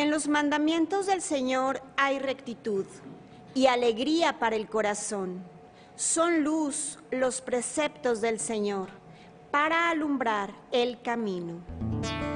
En los mandamientos del Señor hay rectitud y alegría para el corazón. Son luz los preceptos del Señor para alumbrar el camino.